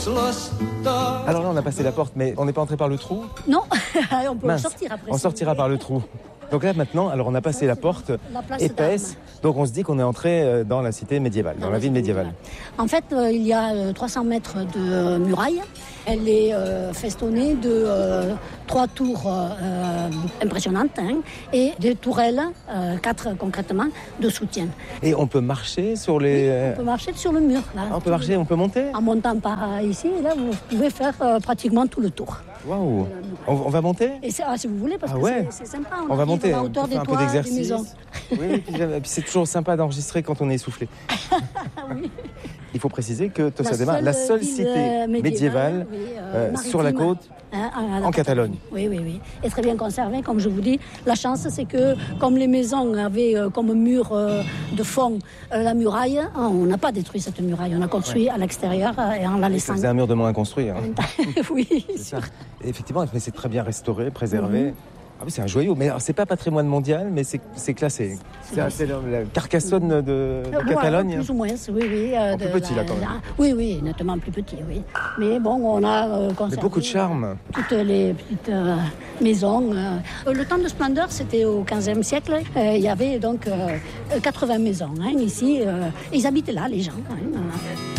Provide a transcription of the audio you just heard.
Alors là, on a passé la porte, mais on n'est pas entré par le trou. Non, on peut Mince. sortir après. On sortira par le trou. Donc là, maintenant, alors on a passé la porte épaisse. Donc on se dit qu'on est entré dans la cité médiévale, dans la ville médiévale. En fait, il y a 300 mètres de muraille. Elle est festonnée de 3 tours impressionnantes et des tourelles, 4 concrètement, de soutien. Et on peut marcher sur les... Oui, on peut marcher sur le mur. Là, on peut marcher, on peut monter. En montant par ici, là, vous pouvez faire pratiquement tout le tour. Waouh. On va monter. Et si vous voulez, parce que c'est sympa. On va monter, à la hauteur on des fait un peu toits d'exercice. des maisons. Oui, et puis c'est toujours sympa d'enregistrer quand on est essoufflé. Oui. Il faut préciser que Tossadema, la seule cité médiévale sur la côte en Catalogne. Oui. Et très bien conservée, comme je vous dis. La chance, c'est que comme les maisons avaient comme mur de fond la muraille, on n'a pas détruit cette muraille. On a construit à l'extérieur et en la laissant. C'est un mur de moins à construire. Oui, c'est ça. Effectivement, mais c'est très bien restauré, préservé. Mm-hmm. Ah oui, c'est un joyau, mais c'est pas patrimoine mondial, mais c'est classé. C'est la Carcassonne de Catalogne. Plus ou moins, oui. Plus petit là quand même. Oui, nettement plus petit, oui. Mais bon, on a conservé beaucoup de charme. Toutes les petites maisons. Le temps de splendeur, c'était au XVe siècle. Il y avait donc 80 maisons ici. Ils habitaient là, les gens.